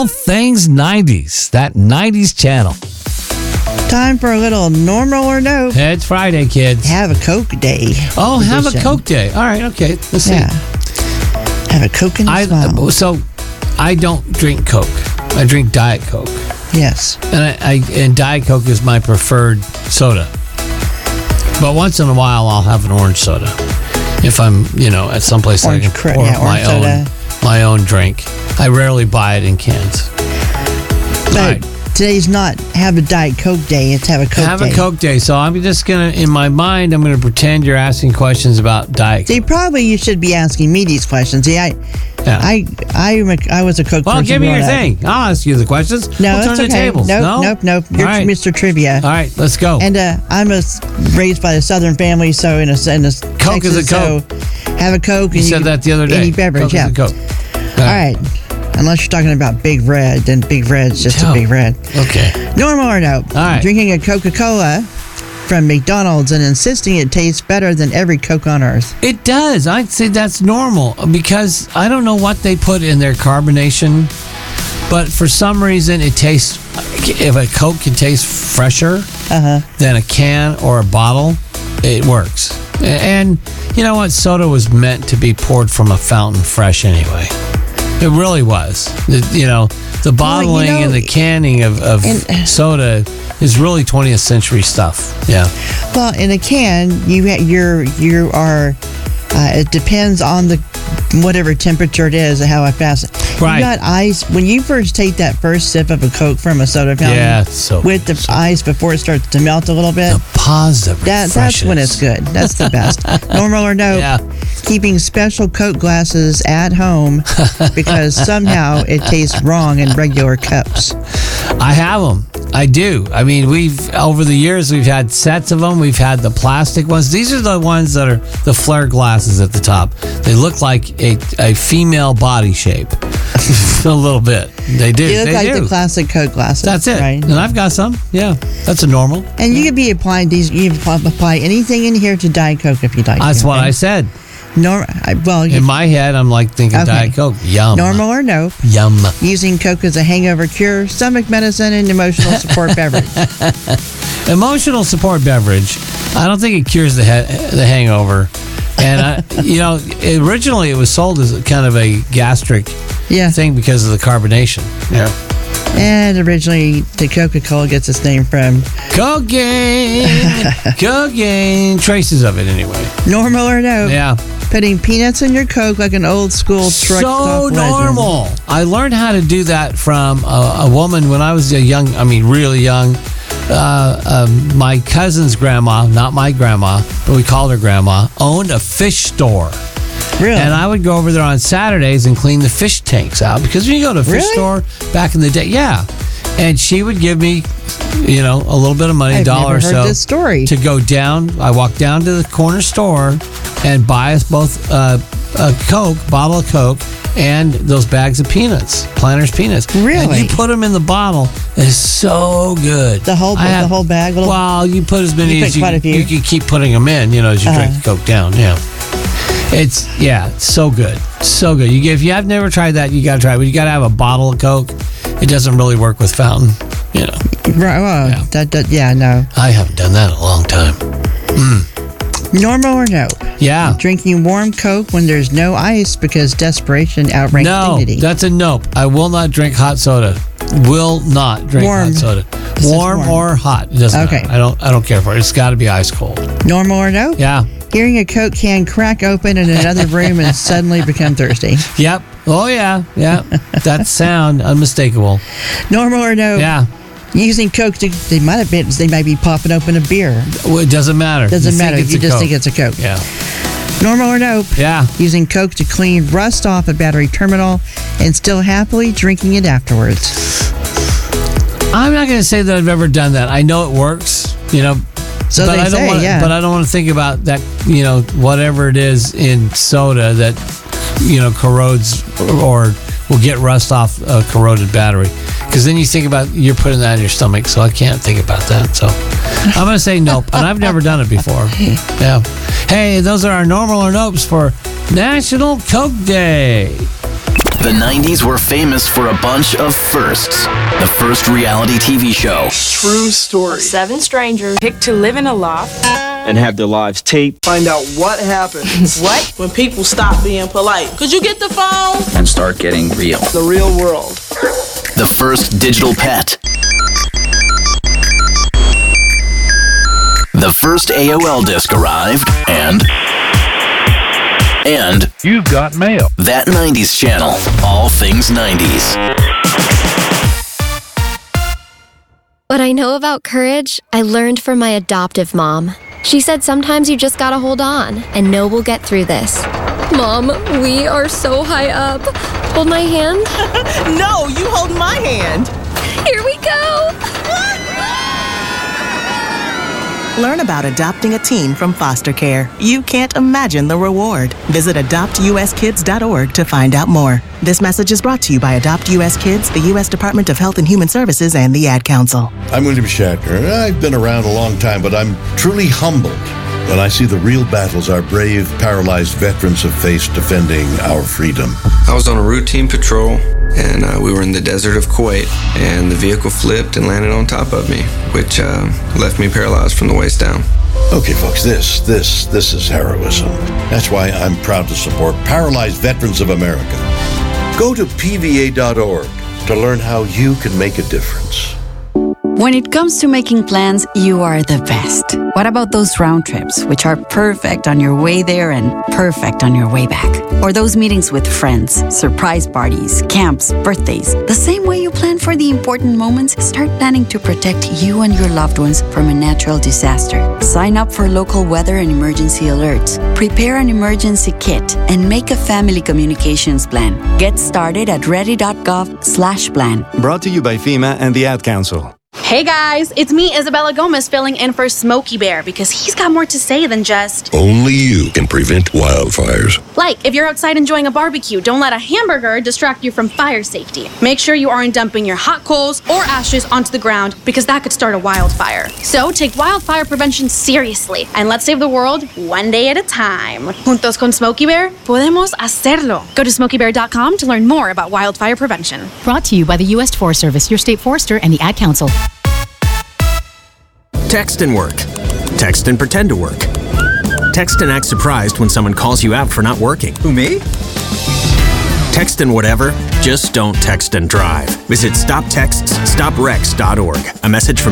All things 90s. That 90s channel. Time for a little normal or no. It's Friday, kids. Have a Coke day. Oh, have a edition. Coke day. All right, okay. Let's see. Yeah. Have a Coke in the smile. So, I don't drink Coke. I drink Diet Coke. Yes. And Diet Coke is my preferred soda. But once in a while, I'll have an orange soda. If I'm, at someplace I can pour my own drink. I rarely buy it in cans. But today's not have a Diet Coke day. It's have a Coke day. Have a Coke day. So I'm just going to, in my mind, I'm going to pretend you're asking questions about Diet Coke. See, probably you should be asking me these questions. See, I was a Coke person. Well, give me your thing. I'll ask you the questions. No, we'll it's turn okay. the tables. Nope. You're right. Mr. Trivia. All right, let's go. And I'm raised by a Southern family, so in a Coke Texas, is a Coke. So have a Coke. You said that the other day. Any beverage, Coke is a Coke. All right. Unless you're talking about Big Red, then Big Red's just a Big Red. Okay. Normal or no? All right. Drinking a Coca-Cola from McDonald's and insisting it tastes better than every Coke on Earth. It does. I'd say that's normal because I don't know what they put in their carbonation, but for some reason it tastes, if a Coke can taste fresher than a can or a bottle, it works. And you know what? Soda was meant to be poured from a fountain fresh anyway. It really was. The bottling and the canning of soda is really 20th century stuff. Yeah. Well, in a can, you are. It depends on the whatever temperature it is and how fast. Right. You got ice when you first take that first sip of a Coke from a soda fountain. Yeah, so with the ice before it starts to melt a little bit. The positive. That's when it's good. That's the best. Normal or no? Yeah. Keeping special Coke glasses at home because somehow it tastes wrong in regular cups. I have them. I do. I mean, over the years, we've had sets of them. We've had the plastic ones. These are the ones that are the flare glasses at the top. They look like a female body shape. A little bit. They do. They look like the classic Coke glasses. That's it. Right? And I've got some. Yeah. That's a normal. And you could be applying these. You can apply anything in here to Diet Coke if you'd like. That's what I said. In my head, I'm like thinking Diet Coke. Yum. Normal or no? Yum. Using Coke as a hangover cure, stomach medicine, and emotional support beverage. Emotional support beverage. I don't think it cures the hangover. And originally it was sold as kind of a gastric thing because of the carbonation. Yeah. And originally, the Coca-Cola gets its name from cocaine. Traces of it anyway. Normal or no? Yeah. Putting peanuts in your Coke like an old school truck So normal. legend. I learned how to do that from a woman when I was really young. My cousin's grandma, not my grandma, but we called her grandma, owned a fish store. Really? And I would go over there on Saturdays and clean the fish tanks out because when you go to a fish store back in the day, and she would give me, a little bit of money, I've $1 never or heard so, this story. to go down. I walked down to the corner store and buy us both a bottle of Coke, and those bags of peanuts, Planters peanuts. Really? And you put them in the bottle. It's so good. The whole bag. Well, you put as many as you can keep putting them in. As you drink the Coke down. Yeah. It's so good, so good. If you have never tried that, you got to try it. But you got to have a bottle of Coke. It doesn't really work with fountain. Right. Well, no. I haven't done that in a long time. Normal or no? Yeah. Drinking warm Coke when there's no ice because desperation outranks dignity. No, that's a nope. I will not drink hot soda. Will not drink hot soda. Warm or hot. It doesn't matter. I don't care for it. It's got to be ice cold. Normal or no? Yeah. Hearing a Coke can crack open in another room and suddenly become thirsty. Yep. Oh, yeah. Yeah. That sound unmistakable. Normal or no? Yeah. Using Coke, they might be popping open a beer. Well, it doesn't matter. Doesn't matter. You just think it's a Coke. Yeah. Normal or no? Yeah. Using Coke to clean rust off a battery terminal and still happily drinking it afterwards. I'm not going to say that I've ever done that. I know it works, So but they But I don't want to think about that, whatever it is in soda that, corrodes or will get rust off a corroded battery. Because then you think about you're putting that in your stomach, so I can't think about that. So I'm going to say nope, and I've never done it before. Yeah. Hey, those are our normal or nopes for National Coke Day. The 90s were famous for a bunch of firsts. The first reality TV show. True story. 7 strangers picked to live in a loft and have their lives taped. Find out what happens. What? When people stop being polite. Could you get the phone? And start getting real. The real world. The first digital pet. The first AOL disc arrived, and you've got mail. That 90s channel, all things 90s. What I know about courage, I learned from my adoptive mom. She said sometimes you just gotta hold on and know we'll get through this. Mom, we are so high up. Hold my hand. No, you hold my hand. Here we go. Learn about adopting a teen from foster care. You can't imagine the reward. Visit adoptuskids.org to find out more. This message is brought to you by Adopt US Kids, the U.S. Department of Health and Human Services, and the Ad Council. I'm William Shatner. I've been around a long time, but I'm truly humbled when I see the real battles our brave, paralyzed veterans have faced defending our freedom. I was on a routine patrol, and we were in the desert of Kuwait, and the vehicle flipped and landed on top of me, which left me paralyzed from the waist down. Okay, folks, this is heroism. That's why I'm proud to support Paralyzed Veterans of America. Go to PVA.org to learn how you can make a difference. When it comes to making plans, you are the best. What about those round trips, which are perfect on your way there and perfect on your way back? Or those meetings with friends, surprise parties, camps, birthdays. The same way you plan for the important moments, start planning to protect you and your loved ones from a natural disaster. Sign up for local weather and emergency alerts. Prepare an emergency kit and make a family communications plan. Get started at ready.gov/plan. Brought to you by FEMA and the Ad Council. Hey guys, it's me, Isabella Gomez, filling in for Smokey Bear because he's got more to say than just... Only you can prevent wildfires. Like, if you're outside enjoying a barbecue, don't let a hamburger distract you from fire safety. Make sure you aren't dumping your hot coals or ashes onto the ground because that could start a wildfire. So take wildfire prevention seriously and let's save the world one day at a time. Juntos con Smokey Bear, podemos hacerlo. Go to smokeybear.com to learn more about wildfire prevention. Brought to you by the U.S. Forest Service, your state forester, and the Ad Council. Text and work. Text and pretend to work. Text and act surprised when someone calls you out for not working. Who, me? Text and whatever, just don't text and drive. Visit stoptextsstopwrecks.org. A message from